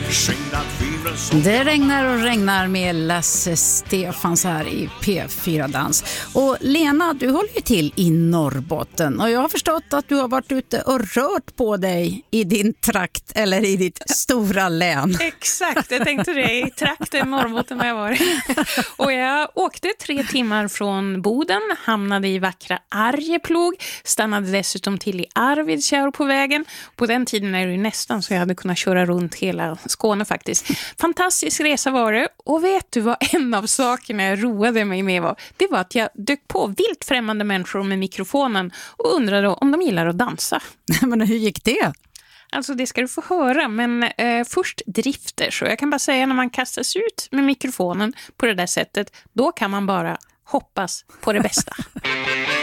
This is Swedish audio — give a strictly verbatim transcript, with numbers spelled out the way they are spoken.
Det regnar och regnar med Lasse Stefans här i P fyra Dans. Och Lena, du håller ju till i Norrbotten och jag har förstått att du har varit ute och rört på dig i din trakt eller i ditt stora län. Exakt, jag tänkte det. I trakten Norrbotten har jag varit. Och jag åkte tre timmar från Boden, hamnade i vackra Arjeplog, stannade dessutom till i Arvidsjaur på vägen. På den tiden är det ju nästan så jag hade kunnat köra runt hela Skåne faktiskt. Fantastisk resa var det. Och vet du vad en av sakerna jag roade mig med var? Det var att jag dök på vilt främmande människor med mikrofonen och undrade om de gillar att dansa. Men hur gick det? Alltså det ska du få höra, men eh, först drifter. Så jag kan bara säga när man kastas ut med mikrofonen på det där sättet, då kan man bara hoppas på det bästa.